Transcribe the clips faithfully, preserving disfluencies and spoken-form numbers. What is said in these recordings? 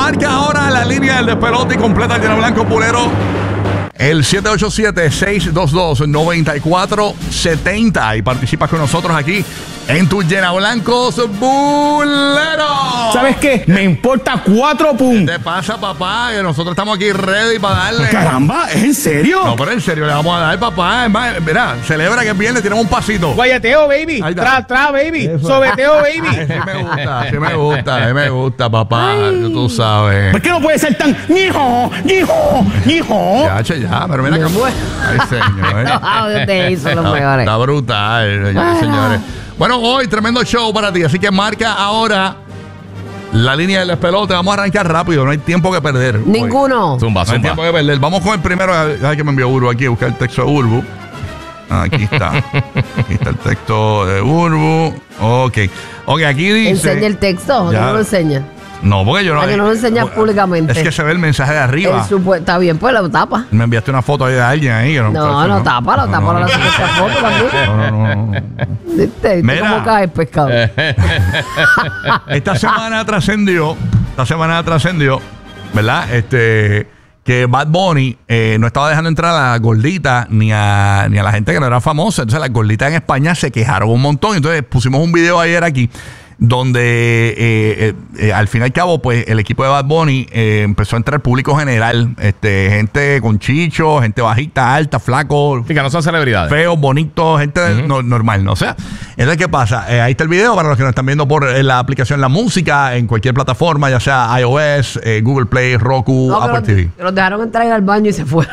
Marca ahora la línea del despelote y completa el lleno blanco bulero. El siete ocho siete, seis dos dos, nueve cuatro siete cero y participas con nosotros aquí en tu Llena Blancos Bulero. ¿Sabes qué? Me importa cuatro pum. ¿Qué te pasa, papá? Que nosotros estamos aquí ready para darle. Caramba, ¿es en serio? No, pero en serio, le vamos a dar, papá. Es más, mira, celebra que es viernes, tenemos un pasito. Guayateo, baby. Tra, tra, baby. Eso. Sobeteo, baby. Ay, sí me gusta, sí me gusta, sí me gusta, papá. Ay. Tú sabes. ¿Por qué no puede ser tan hijo, hijo, hijo? Ya, che, ya, pero mira que. Ay, señor. Los audios de ahí son los Está, mejores. está brutal, señores, señores. Bueno, hoy tremendo show para ti, así que marca ahora la línea del despelote. Vamos a arrancar rápido, no hay tiempo que perder. Ninguno. Hoy. Zumba, No hay zumba. tiempo que perder. Vamos con el primero. Ay, que me envió Urbu aquí, buscar el texto de Urbu. Aquí está. Aquí está el texto de Urbu. Ok. Ok, aquí dice. Enseña el texto, Ya. no lo enseña. No, porque yo no. ¿A que no lo enseñas públicamente? Es que se ve el mensaje de arriba. El supu- Está bien, pues lo tapa. Me enviaste una foto ahí de alguien ahí. Que no, No, no, tápalo, no, tápalo no, la supuesta foto también. no, no, no, no. ¿Viste? ¿Viste Mira. cómo caes, pescado? Esta semana trascendió, esta semana trascendió, ¿verdad? Este, que Bad Bunny eh, no estaba dejando entrar a la gordita ni a, ni a la gente que no era famosa. Entonces las gorditas en España se quejaron un montón. Entonces pusimos un video ayer aquí donde eh, eh, eh, al fin y al cabo pues el equipo de Bad Bunny eh, empezó a entrar público general, este, gente con chicho, gente bajita, alta, flaco, Sí, que no son celebridades. feo, bonito, gente Uh-huh. no- normal, ¿no? O sea, entonces, ¿qué pasa? Eh, ahí está el video para los que nos están viendo por eh, la aplicación La Música, en cualquier plataforma, ya sea iOS, eh, Google Play, Roku, No, que Apple los, T V. que los dejaron entrar al baño y se fueron.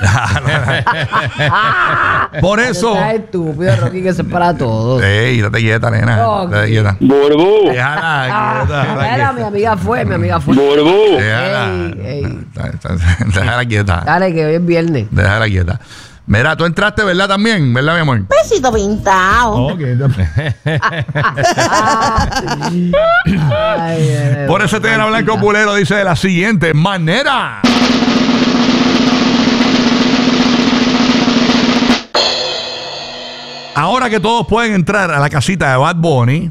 Por eso... No seas estúpido, Rocky, que eso es para todos. Ey, date quieta, nena. Ok. Date quieta. Burbu, Déjala Ah, quieta, déjala Era, quieta. mi amiga fue, mi amiga fue. Burbu. Déjala. Ey, ey. Déjala quieta. Dale, que hoy es viernes. Déjala quieta. Mira, tú entraste, ¿verdad? También, ¿verdad, mi amor? Besito pintado. Ok. Ay, ay, Por eso Llena Blanco Bulero dice de la siguiente manera. Ahora que todos pueden entrar a la casita de Bad Bunny,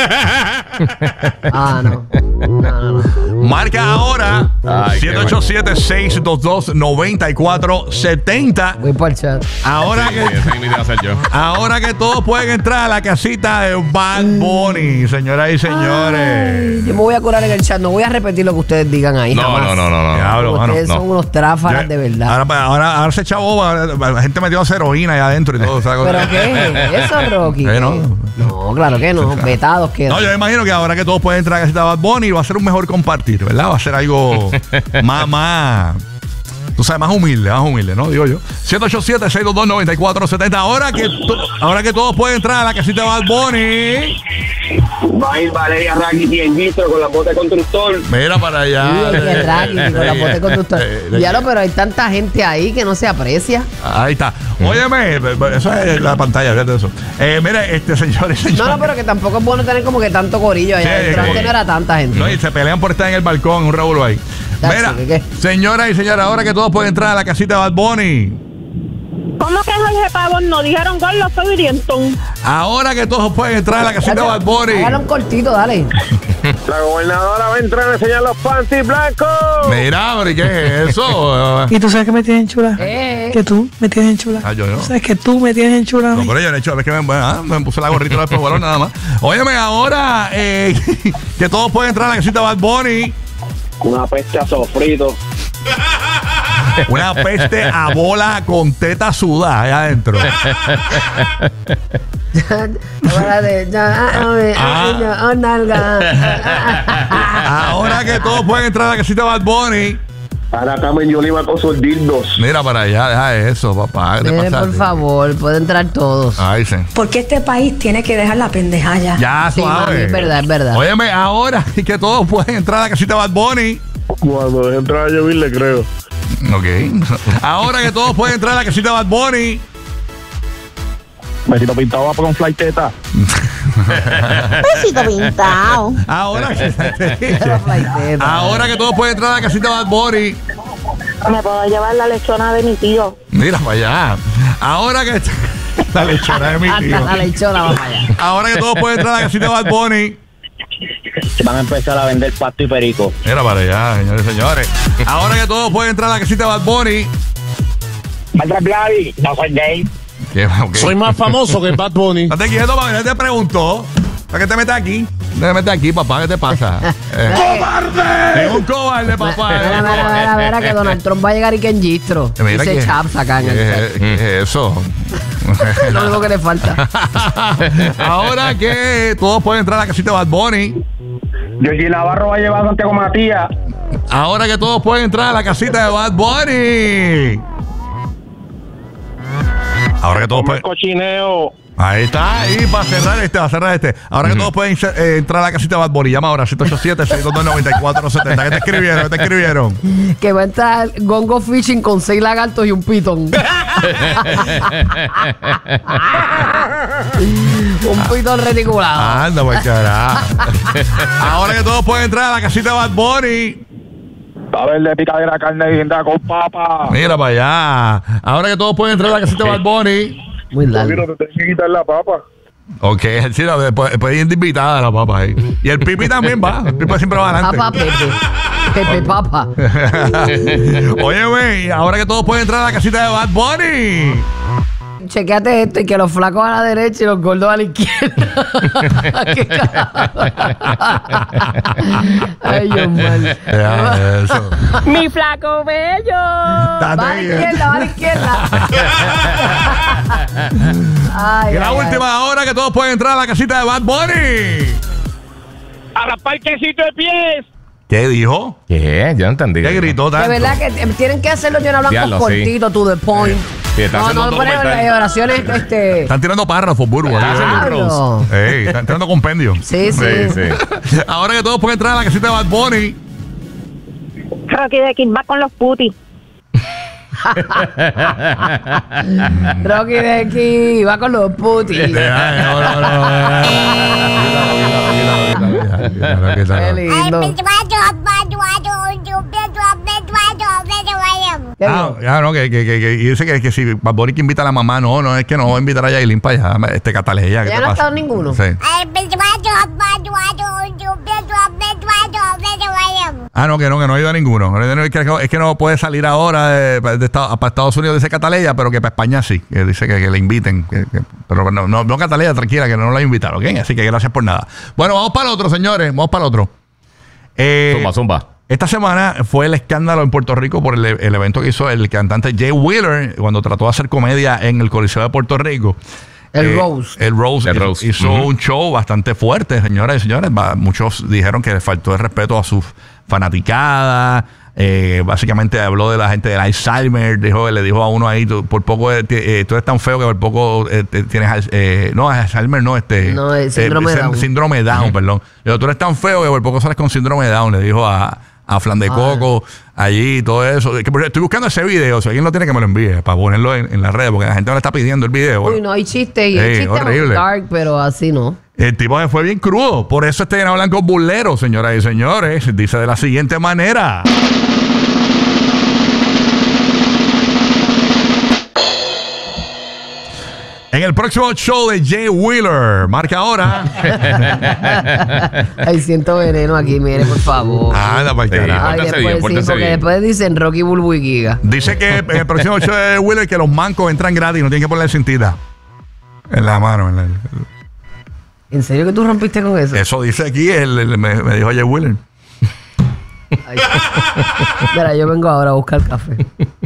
Ah, no. No, no, no. marca ahora Ay, qué siete ocho siete, seis dos dos, nueve cuatro siete cero. Voy para el chat. Ahora que, Ese invité a hacer yo. ahora que todos pueden entrar a la casita de Bad Bunny, señoras y señores. Yo me voy a curar en el chat. No voy a repetir lo que ustedes digan ahí. No, jamás. no, no, no, no. Diablo, Porque mano. ustedes no. son unos tráfalas de verdad. Ahora, ahora, ahora se chavó, la gente metió heroína allá adentro y todo. ¿sabes? ¿Pero qué es eso, Rocky? Eh, no. No, claro que no. Vetados quedan. No, yo me imagino que ahora que todos pueden entrar a la casita de Bad Bunny va a ser un mejor compartir, ¿verdad? Va a ser algo más, más, tú sabes, más humilde, más humilde, ¿no? Digo yo. siete ocho siete, seis dos dos, nueve cuatro siete cero. Ahora que, to- ahora que todos pueden entrar a la casita de Bad Bunny, Va a ir Valeria Rackity en Gistro con la bota de constructor. mira para allá. Sí, el que Rocky, con la voz de conductor. Eh, Ya lo, pero hay tanta gente ahí que no se aprecia. Ahí está. Óyeme, eso es la pantalla, fíjate eso. Eh, mire, este, señores, No, señores. no, pero que tampoco es bueno tener como que tanto corillo allá Sí, adentro. sí. Antes no era tanta gente. No, y se pelean por estar en el balcón, un revuelo ahí. Ya Mira, sé, ¿qué, qué? señoras y señores, ahora que todos pueden entrar a la casita de Bad Bunny. ¿Cómo que Jorge Pavón no dijeron gol? Lo soy Rientón. Ahora que todos pueden entrar a la casita de Bad Bunny. Hágalo un cortito, dale. La gobernadora va a entrar a enseñar los panties blancos. Mira, pero ¿y qué es eso? Y tú sabes que me tienes enchulada. Eh. Que tú me tienes enchulada. Ah, yo no. Tú sabes que tú me tienes enchulada. No, pero yo no he hecho, es que me, ah, me puse la gorrita del balón nada más. Óyeme, ahora eh, que todos pueden entrar a la casita de Bad Bunny. Una peste a sofrito. Una peste a bola con teta sudada allá adentro. Espérate, ya, ah, Ah. ya, oh, nalga. Ahora que todos pueden entrar a la casita de Bad Bunny. Ahora Carmen Yolima con sus dildos. Mira para allá, deja eso, papá. ¿Qué te Mire, pasa a por ti? favor, pueden entrar todos. Ay, sí. Porque este país tiene que dejar la pendeja ya. Ya, Sí, suave. mami, es verdad, es verdad. Óyeme, ahora que todos pueden entrar a la casita de Bad Bunny. Cuando entra a llover le creo. Ok. Ahora que todos pueden entrar a la casita de Bad Bunny. Besito pintado va con flight teta. Besito pintado. Ahora que, La flaiteta. ahora que todos pueden entrar a la casita de Bad Bunny. Me puedo llevar la lechona de mi tío. Mira para allá. Ahora que la lechona de mi tío. Hasta la lechona va para allá. Ahora que todos pueden entrar a la casita de Bad Bunny. se van a empezar a vender pasto y perico. Mira para allá, señores y señores. Ahora que todos pueden entrar a la casita de Bad Bunny. Maldra Blavi, no soy gay. ¿Qué? Okay. Soy más famoso que Bad Bunny. Estate quieto, papi, te preguntó. ¿Para qué te metes aquí? Te metes aquí, papá, ¿qué te pasa? Eh, ¡Cobarde! Es un cobarde, papá. Mira, mira, mira, mira, que Donald Trump va a llegar y que en Gistro. Mira Dice que- Chaps acá en el ¿Qué, set. qué es eso? Es lo único que le falta. Ahora que todos pueden entrar a la casita de Bad Bunny. Georgie Navarro va a llevar a Santiago Matías. Ahora que todos pueden entrar a la casita de Bad Bunny. Ahora que todos Come pueden. cochineo. Ahí está, ahí para cerrar este, para cerrar este. Ahora que todos pueden eh, entrar a la casita de Bad Bunny. Llama ahora siete ocho siete, seis dos dos, nueve cuatro siete cero. ¿Qué te escribieron? ¿Qué te escribieron? Que va a entrar Gongo Fishing con seis lagartos y un pitón. Un pitón reticulado. Anda, pues carajo. Ahora que todos pueden entrar a la casita de Bad Bunny. A ver, de picadera carne guinda con papa. Mira para allá. Ahora que todos pueden entrar a la casita de Bad Bunny. Muy largo. te tengo que quitar la papa. Ok, sí, no, después, puede ir de invitada la papa ahí. Y el Pipi también va. El Pipi siempre va adelante. Papa Pepe. Pepe Papa. Oye, güey, ahora que todos pueden entrar a la casita de Bad Bunny. Chequéate esto y que los flacos a la derecha y los gordos a la izquierda. ¿Qué carajo? Ay, Dios mío. Ya, eso. Mi flaco bello. Va a la Date bien. izquierda, va a la izquierda. Ay, Y la ay, última hora que todos pueden entrar a la casita de Bad Bunny. A raspar quesito de pies. ¿Qué dijo? ¿Qué? Yo no entendí. ¿Qué gritó ay. tanto? De verdad que eh, tienen que hacerlo lleno blancos Diablo, sí. cortitos, to the point. Sí, está no, haciendo no un ponen documental. eh, oraciones, este. Están tirando párrafos, burbu. Está haciendo un Claro. Ey, están tirando compendio. Sí, sí. Sí, sí. Ahora que todos pueden entrar a la casita de Bad Bunny. Rocky de King va con los putis. Rocky de aquí va con los putis. Ay, no, no, no. Qué lindo. Qué Ah, bien. ya, no, que, que, que, que- y dice que, que si Bad Bunny que invita a la mamá, no, no, es que no va a invitar a Yailin para allá, este Cataleya. ¿Qué ¿Ya te no ha pasa? estado ninguno? Sí. Ah, no, que no, que no ha ido a ninguno. No ha ido a ninguno. Es que- Es que no puede salir ahora de, de Estados- para Estados Unidos, dice Cataleya, pero que para España sí. Que dice que, que le inviten. que- que- pero no, no, no Cataleya, tranquila, que no la invitaron, ¿ok? Así que gracias por nada. Bueno, vamos para el otro, señores. Vamos para el otro. Eh, Zumba, zumba. Esta semana fue el escándalo en Puerto Rico por el, el evento que hizo el cantante Jay Wheeler cuando trató de hacer comedia en el Coliseo de Puerto Rico. El Eh, roast. El Rose. El hizo, roast. hizo Ujú. un show bastante fuerte, señoras y señores. Va- Muchos dijeron que le faltó el respeto a sus fanaticadas. Eh, básicamente habló de la gente del Alzheimer. Dijo, le dijo a uno ahí, tú, por poco eh, te- eh, tú eres tan feo que por poco eh, te- tienes al- eh, no, Alzheimer no, este No, es síndrome eh, Down. síndrome Down, perdón. Le dijo, tú eres tan feo que por poco sales con síndrome Down. Le dijo a, a Flan de Coco allí, todo eso. Que, por- estoy buscando ese video. Si alguien lo tiene, que me lo envíe para ponerlo en, en las redes, porque la gente me lo está pidiendo el video. Uy, no, hay chistes y Ey, hay chistes horrible. dark, pero así no. El tipo se fue bien crudo. Por eso este Llena Blanco burlero, señoras y señores. Dice de la siguiente manera. En el próximo show de Jay Wheeler, marca ahora. Ay, siento veneno aquí, mire, por favor. Anda, para Sí. carajo. Ay, pórtense después bien, sí, pórtense porque bien. después dicen Rocky Bulbu y Giga. Dice que en el próximo show de Wheeler que los mancos entran gratis, no tienen que ponerle cintita en la mano. En la- ¿En serio que tú rompiste con eso? Eso dice aquí, el, el- me, me dijo Jay Wheeler. Ay. Mira, yo vengo ahora a buscar café.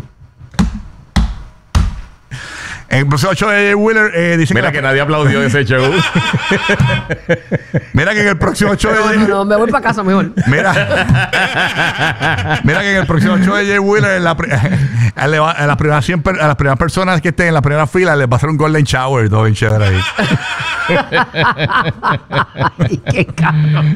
En el próximo show de Jay Wheeler eh, dice Mira que, que nadie aplaudió ese show. mira que en el próximo show de No, no, no, me voy para casa mejor. Mira, mira que en el próximo show de Jay Wheeler, en la pri- a, le va- a las primeras cien per- a las primeras personas que estén en la primera fila les va a hacer un golden shower, todo bien chévere ahí. Ay, qué cabrón.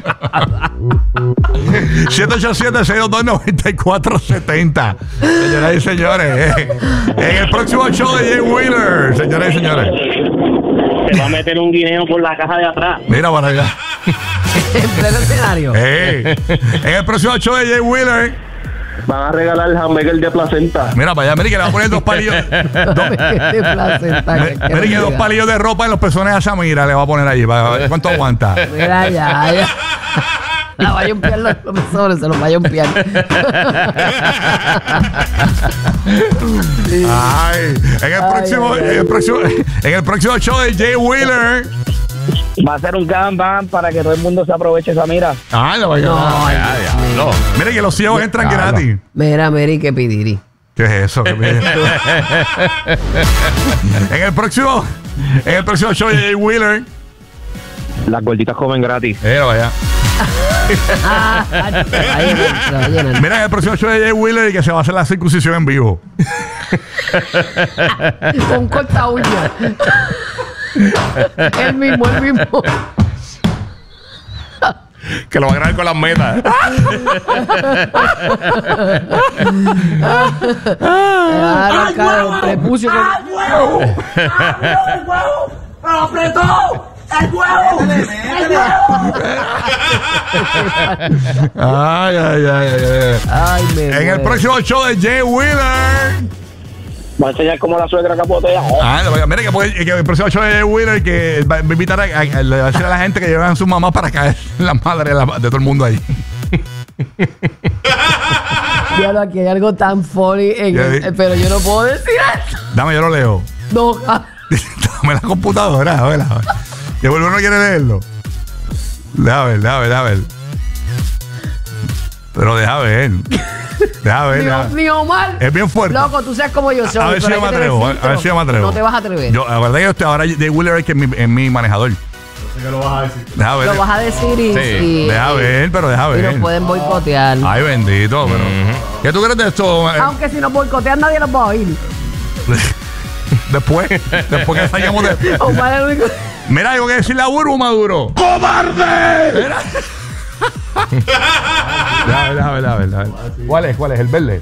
siete ocho siete, seis dos dos, nueve cuatro siete cero. Señoras y señores, eh, en el próximo show de Jay Wheeler, señoras y señores. Se va a meter un guineo por la caja de atrás. Mira para allá. En pleno escenario. Eh, en el próximo show de Jay Wheeler. Van a regalar el hamburger de placenta. Mira, para allá, mire que le va a poner dos palillos. dos, De placenta, que- que mire que no dos diga. palillos de ropa en los pezones a Samira le va a poner allí. Para ver cuánto aguanta. Mira, ya, ya. La va a yompear los profesores, se los va a yompear. Ay, en el Ay, próximo, ay, en ay. el próximo, en el próximo show de Jay Wheeler. Va a ser un gangbang para que todo el mundo se aproveche esa mira. Ay, no vaya. No, ay, Ya, diablo. Mire que los ciegos entran Diablo. gratis. Mira, Mary, que pidiri. ¿Qué es eso? ¿Qué pide? en el próximo, en el próximo show de Jay Wheeler. Las gorditas comen gratis. Eh, no vaya. Ah, se va a llenar, se va a llenar. Mira en el próximo show de Jay Wheeler y que se va a hacer la circuncisión en vivo. Con corta uña. El mismo, el mismo. Que lo va a grabar con las metas. Claro, claro, el prepucio con... Ay, ay, ay, ay, ay. Ay, me En el muero. próximo show de Jay Wheeler. Va a enseñar cómo la suegra capotea. Ah, no, mira que, puede- que el próximo show de Jay Wheeler que va a invitar a, a- a- le va a decir a la gente que llevan a sus mamás para caer en la madre de, la- de todo el mundo ahí. Diablo, aquí hay algo tan funny, en Ya el- vi. pero yo no puedo decir esto. Dame, yo lo leo. No, ah, Dame la computadora, a ver, a ver. Que vuelvo no quiere leerlo. Deja ver, deja ver, deja ver. Pero deja ver. Deja ver, ni, deja- ni Omar. Es bien fuerte. Loco, tú sabes como yo soy. A ver si pero yo me hay que tener atrevo, a- filtro. a ver si yo me atrevo. No te vas a atrever. Yo, la verdad que yo estoy ahora Jay Wheeler es que es mi, es mi manejador. Deja ver. Lo vas a decir y, Sí, y- Deja ver, pero deja y ver. nos pueden boicotear. Ay, bendito, pero. ¿Qué tú crees de esto? eh? Aunque si nos boicotean nadie nos va a oír. Después, después que salgamos de. Omar es el único... Mira, hay que decirle a Burbu, Maduro. ¡Cobarde! Mira. Deja ver, deja ver, deja ver, deja ver. ¿Cuál es? ¿Cuál es? ¿El verde?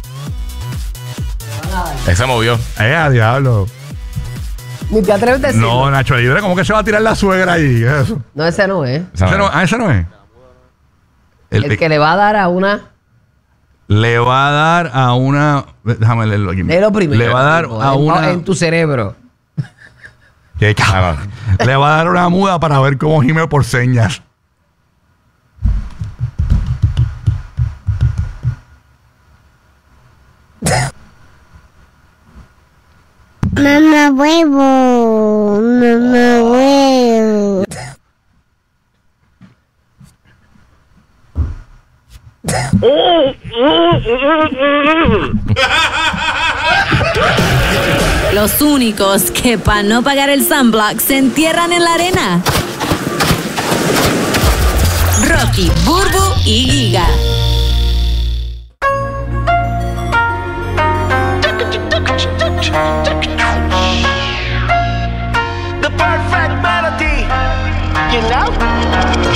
Ese se movió. Eh, a diablo. Ni te atreves a decirlo. No, Nacho Libre, ¿cómo que se va a tirar la suegra ahí? ¿Qué es eso? No, ese no es. Esa ¿Ese no, no- ah, ese no es. El, El que le va a dar a una... le va a dar a una. Déjame leerlo aquí. Léelo primero. Le va a dar tipo, a en- una. En tu cerebro. Qué cabrón. Le va a dar una muda para ver cómo gime por señas. Mamá huevo, mamá huevo. Los únicos que para no pagar el sunblock se entierran en la arena. Rocky, Burbu y Giga. The perfect melody, you know?